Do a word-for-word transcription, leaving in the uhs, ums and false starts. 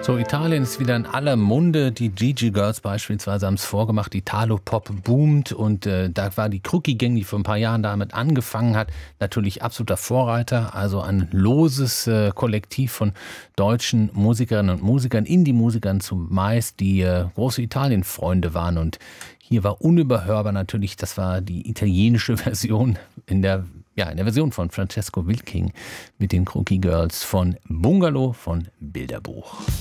So, Italien ist wieder in aller Munde. Die Gigi Girls beispielsweise haben es vorgemacht. Italo-Pop boomt und äh, da war die Crookie Gang, die vor ein paar Jahren damit angefangen hat, natürlich absoluter Vorreiter. Also ein loses äh, Kollektiv von deutschen Musikerinnen und Musikern, Indie-Musikern zumeist, die äh, große Italien-Freunde waren. Und hier war unüberhörbar natürlich, das war die italienische Version in der Ja, in der Version von Francesco Wilking mit den Crookie Girls von Bungalow von Bilderbuch.